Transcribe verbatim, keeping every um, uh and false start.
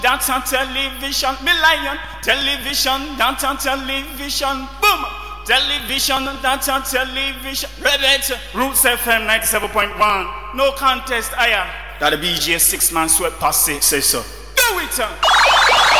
Dance on television, me lion. Television, dance on television, boom. Television, dance on television. Rebet, Roots F M ninety-seven point one. No contest, higher. That the B J six man sweat posse say so. Do it, uh.